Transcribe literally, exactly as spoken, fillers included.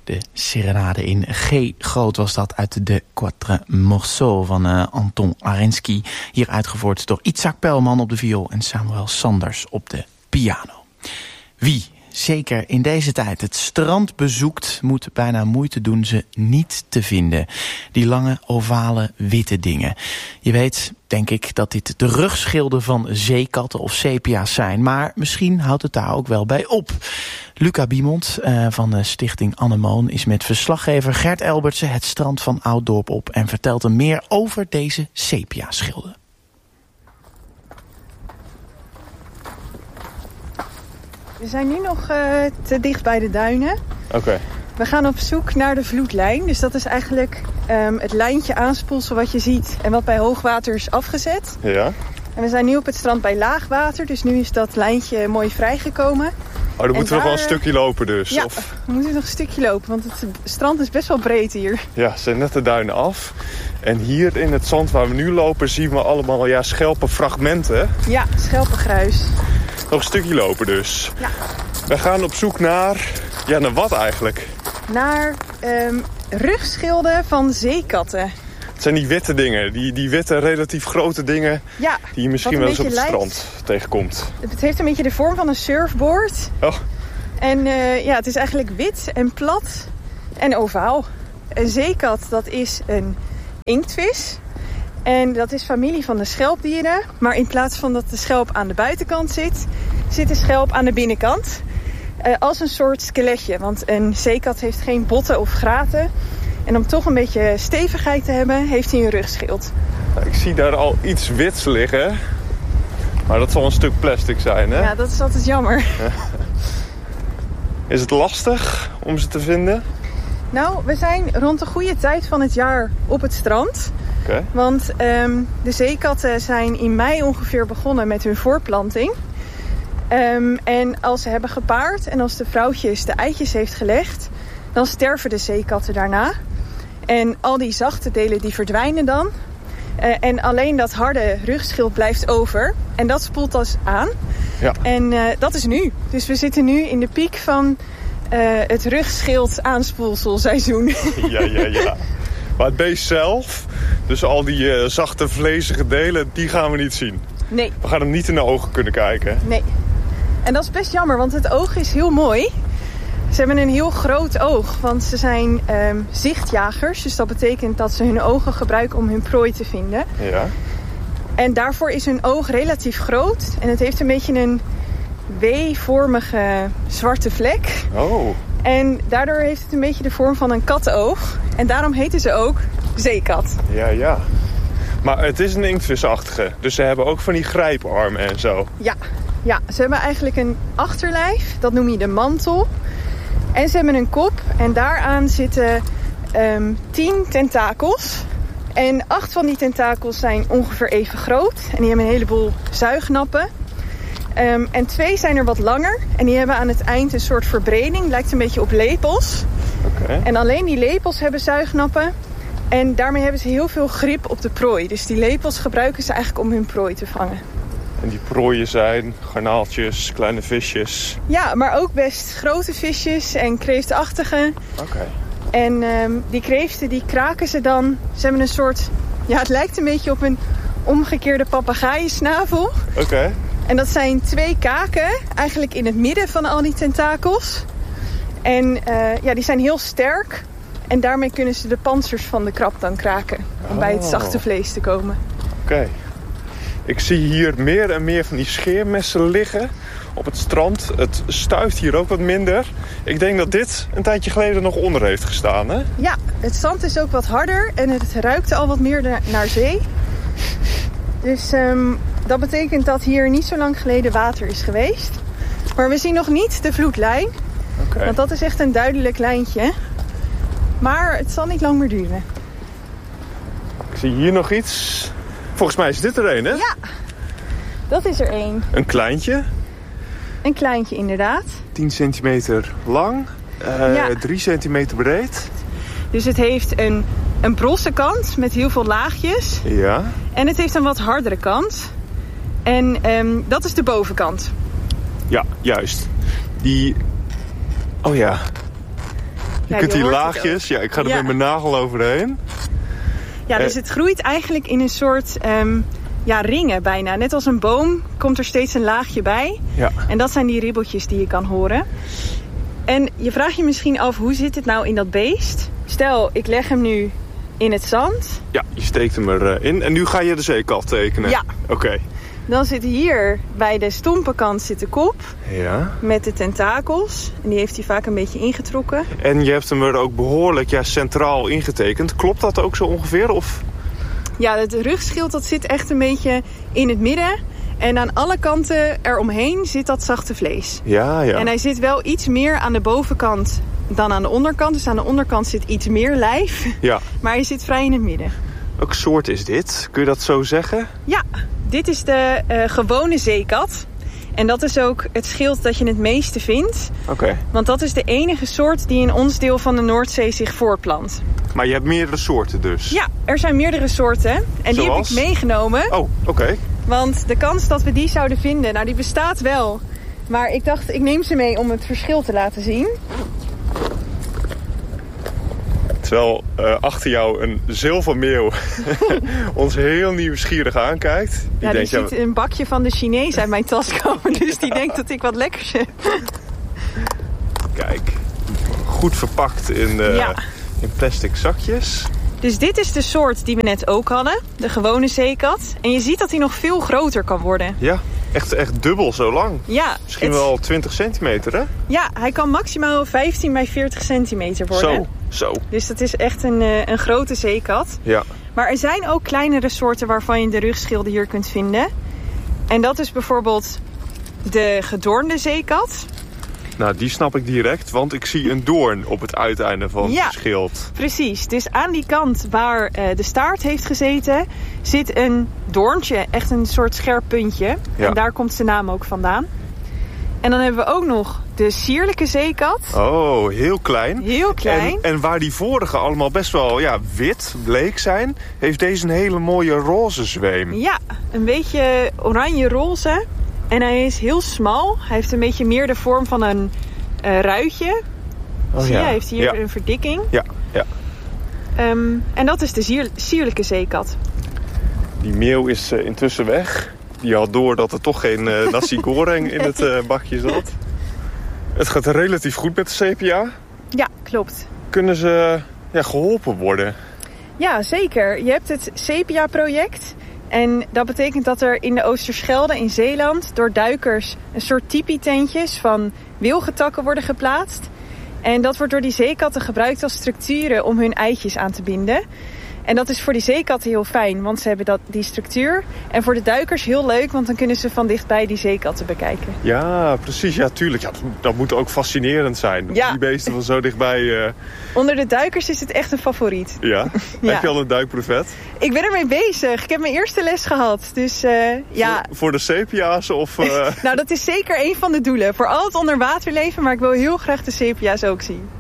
De serenade in G groot was dat uit de Quatre Morceaux van uh, Anton Arensky. Hier uitgevoerd door Itzhak Pelman op de viool en Samuel Sanders op de piano. Wie zeker in deze tijd het strand bezoekt, moet bijna moeite doen ze niet te vinden. Die lange, ovale, witte dingen. Je weet, denk ik, dat dit de rugschilden van zeekatten of sepia's zijn. Maar misschien houdt het daar ook wel bij op. Luca Biemond uh, van de stichting Anemoon is met verslaggever Gert Elbertsen het strand van Ouddorp op en vertelt hem meer over deze sepia-schilden. We zijn nu nog uh, te dicht bij de duinen. Oké. Okay. We gaan op zoek naar de vloedlijn. Dus dat is eigenlijk um, het lijntje aanspoelsel wat je ziet en wat bij hoogwater is afgezet. Ja. En we zijn nu op het strand bij laagwater, dus nu is dat lijntje mooi vrijgekomen. Oh, dan moeten we nog wel een stukje lopen dus? Ja, of? we moeten nog een stukje lopen, want het strand is best wel breed hier. Ja, ze zijn net de duinen af. En hier in het zand waar we nu lopen zien we allemaal ja, schelpenfragmenten. Ja, schelpengruis. Nog een stukje lopen dus. Ja. We gaan op zoek naar, ja, naar wat eigenlijk? Naar um, rugschilden van zeekatten. Het zijn die witte dingen, die, die witte relatief grote dingen ja, die je misschien wel eens op het lijkt. strand tegenkomt. Het heeft een beetje de vorm van een surfboard. Oh. En uh, ja, het is eigenlijk wit en plat en ovaal. Een zeekat, dat is een inktvis. En dat is familie van de schelpdieren. Maar in plaats van dat de schelp aan de buitenkant zit, zit de schelp aan de binnenkant. Uh, als een soort skeletje. Want een zeekat heeft geen botten of graten. En om toch een beetje stevigheid te hebben, heeft hij een rugschild. Nou, ik zie daar al iets wits liggen. Maar dat zal een stuk plastic zijn, hè? Ja, dat is altijd jammer. Is het lastig om ze te vinden? Nou, we zijn rond de goede tijd van het jaar op het strand. Okay. Want um, de zeekatten zijn in mei ongeveer begonnen met hun voorplanting. Um, en als ze hebben gepaard en als de vrouwtjes de eitjes heeft gelegd, dan sterven de zeekatten daarna. En al die zachte delen die verdwijnen dan. Uh, en alleen dat harde rugschild blijft over. En dat spoelt dus aan. Ja. En uh, dat is nu. Dus we zitten nu in de piek van uh, het rugschild aanspoelselseizoen. Ja, ja, ja. Maar het beest zelf, dus al die uh, zachte vlezige delen, die gaan we niet zien. Nee. We gaan hem niet in de ogen kunnen kijken. Nee. En dat is best jammer, want het oog is heel mooi. Ze hebben een heel groot oog, want ze zijn um, zichtjagers. Dus dat betekent dat ze hun ogen gebruiken om hun prooi te vinden. Ja. En daarvoor is hun oog relatief groot. En het heeft een beetje een W-vormige zwarte vlek. Oh. En daardoor heeft het een beetje de vorm van een kattenoog. En daarom heten ze ook zeekat. Ja, ja. Maar het is een inktvisachtige. Dus ze hebben ook van die grijparmen en zo. Ja, ja, ze hebben eigenlijk een achterlijf. Dat noem je de mantel. En ze hebben een kop. En daaraan zitten um, tien tentakels. En acht van die tentakels zijn ongeveer even groot. En die hebben een heleboel zuignappen. Um, en twee zijn er wat langer. En die hebben aan het eind een soort verbreding. Lijkt een beetje op lepels. Okay. En alleen die lepels hebben zuignappen. En daarmee hebben ze heel veel grip op de prooi. Dus die lepels gebruiken ze eigenlijk om hun prooi te vangen. En die prooien zijn garnaaltjes, kleine visjes. Ja, maar ook best grote visjes en kreeftachtige. Oké. Okay. En um, die kreeften die kraken ze dan. Ze hebben een soort... Ja, het lijkt een beetje op een omgekeerde papegaaiensnavel. Oké. Okay. En dat zijn twee kaken, eigenlijk in het midden van al die tentakels. En uh, ja, die zijn heel sterk. En daarmee kunnen ze de pantsers van de krab dan kraken. Om oh. bij het zachte vlees te komen. Oké. Okay. Ik zie hier meer en meer van die scheermessen liggen op het strand. Het stuift hier ook wat minder. Ik denk dat dit een tijdje geleden nog onder heeft gestaan, hè? Ja, het zand is ook wat harder en het ruikt al wat meer naar, naar zee. Dus um, dat betekent dat hier niet zo lang geleden water is geweest. Maar we zien nog niet de vloedlijn. Okay. Want dat is echt een duidelijk lijntje. Maar het zal niet lang meer duren. Ik zie hier nog iets. Volgens mij is dit er een, hè? Ja, dat is er één. Een kleintje. Een kleintje, inderdaad. tien centimeter lang. Uh, ja. drie centimeter breed. Dus het heeft een, een brosse kant met heel veel laagjes. Ja. En het heeft een wat hardere kant. En um, dat is de bovenkant. Ja, juist. Die... Oh ja. Je Ja, kunt je die hoort het laagjes, ja, ik ga er Ja. met mijn nagel overheen. Ja, dus Eh. het groeit eigenlijk in een soort um, ja, ringen bijna. Net als een boom komt er steeds een laagje bij. Ja. En dat zijn die ribbeltjes die je kan horen. En je vraagt je misschien af, hoe zit het nou in dat beest? Stel, ik leg hem nu in het zand. Ja, je steekt hem erin. En nu ga je de zeekat tekenen? Ja. Oké. Okay. Dan zit hier bij de stompe kant zit de kop Ja. met de tentakels. En die heeft hij vaak een beetje ingetrokken. En je hebt hem er ook behoorlijk ja, centraal ingetekend. Klopt dat ook zo ongeveer? Of? Ja, het rugschild dat zit echt een beetje in het midden. En aan alle kanten eromheen zit dat zachte vlees. Ja, ja. En hij zit wel iets meer aan de bovenkant dan aan de onderkant. Dus aan de onderkant zit iets meer lijf. Ja. Maar hij zit vrij in het midden. Welke soort is dit? Kun je dat zo zeggen? Ja, dit is de uh, gewone zeekat. En dat is ook het schild dat je het meeste vindt. Oké. Okay. Want dat is de enige soort die in ons deel van de Noordzee zich voorplant. Maar je hebt meerdere soorten dus? Ja, er zijn meerdere soorten. En die Zoals? heb ik meegenomen. Oh, oké. Okay. Want de kans dat we die zouden vinden, nou die bestaat wel. Maar ik dacht, ik neem ze mee om het verschil te laten zien. Terwijl uh, achter jou een zilvermeeuw ons heel nieuwsgierig aankijkt. Ja, die die denkt, ziet ja, een bakje van de Chinees uit mijn tas komen. Dus die denkt dat ik wat lekkers heb. Kijk, goed verpakt in, uh, ja. in plastic zakjes. Dus dit is de soort die we net ook hadden. De gewone zeekat. En je ziet dat hij nog veel groter kan worden. Ja, echt, echt dubbel zo lang. Ja. Misschien het... wel twintig centimeter, hè? Ja, hij kan maximaal vijftien bij veertig centimeter worden. Zo, zo. Dus dat is echt een, een grote zeekat. Ja. Maar er zijn ook kleinere soorten waarvan je de rugschilden hier kunt vinden. En dat is bijvoorbeeld de gedoornde zeekat. Nou, die snap ik direct, want ik zie een doorn op het uiteinde van ja, het schild. Precies, dus aan die kant waar uh, de staart heeft gezeten, zit een doorntje, echt een soort scherp puntje. Ja. En daar komt zijn naam ook vandaan. En dan hebben we ook nog de sierlijke zeekat. Oh, heel klein. Heel klein. En, en waar die vorige allemaal best wel ja, wit, bleek zijn, heeft deze een hele mooie roze zweem. Ja, een beetje oranje-roze. En hij is heel smal. Hij heeft een beetje meer de vorm van een uh, ruitje. Oh, Zie je, ja. hij heeft hier ja. een verdikking. Ja, ja. Um, en dat is de zier- sierlijke zeekat. Die meeuw is uh, intussen weg. Die had door dat er toch geen uh, nasi goreng in het uh, bakje zat. Het gaat relatief goed met de sepia. Ja, klopt. Kunnen ze ja, geholpen worden? Ja, zeker. Je hebt het sepia-project. En dat betekent dat er in de Oosterschelde in Zeeland door duikers een soort tipi-tentjes van wilgetakken worden geplaatst. En dat wordt door die zeekatten gebruikt als structuren om hun eitjes aan te binden. En dat is voor die zeekatten heel fijn, want ze hebben dat, die structuur. En voor de duikers heel leuk, want dan kunnen ze van dichtbij die zeekatten bekijken. Ja, precies. Ja, tuurlijk. Ja, dat moet ook fascinerend zijn. Ja. Die beesten van zo dichtbij. Uh... Onder de duikers is het echt een favoriet. Ja? ja. Heb je al een duikbrevet? Ik ben ermee bezig. Ik heb mijn eerste les gehad. Dus uh, ja. Voor, voor de sepia's of... Uh... nou, dat is zeker een van de doelen. Voor al het onderwaterleven, maar ik wil heel graag de sepia's ook zien.